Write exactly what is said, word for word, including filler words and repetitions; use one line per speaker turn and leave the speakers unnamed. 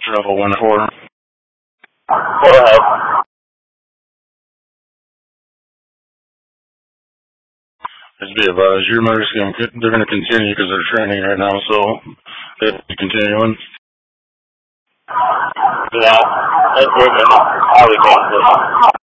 Travel one four.
Go ahead.
Just be advised, your motor's going to, they're going to continue because they're training right now, so they have to continue on.
Yeah, that's good. How we can.